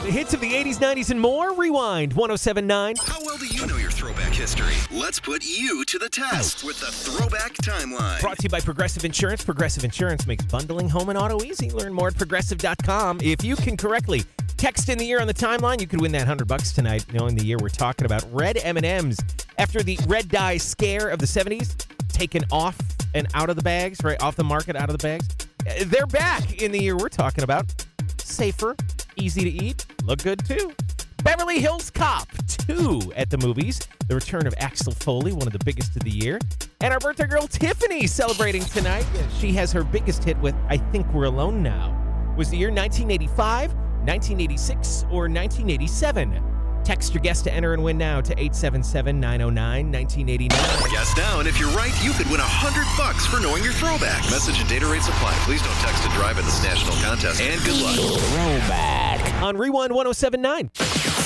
Hits of the 80s, 90s, and more. Rewind 1079. How well do you know your throwback history? Let's put you to the test with the Throwback Timeline. Brought to you by Progressive Insurance. Progressive Insurance makes bundling home and auto easy. Learn more at progressive.com. If you can correctly text in the year on the timeline, you could win that $100 tonight, knowing the year we're talking about. Red M&Ms. After the red dye scare of the 70s, taken off and out of the bags, right? Off the market, out of the bags. They're back in the year we're talking about. Safer, easy to eat, look good too. Beverly Hills Cop 2 at the movies. The return of Axel Foley, one of the biggest of the year. And our birthday girl Tiffany celebrating tonight. She has her biggest hit with I Think We're Alone Now. Was the year 1985, 1986, or 1987? Text your guess to enter and win now to 877-909-1989. Guess now, and if you're right, you could win $100 for knowing your throwback. Message and data rates apply. Please don't text and drive in this national contest. And good luck. Throwback on Rewind 1079.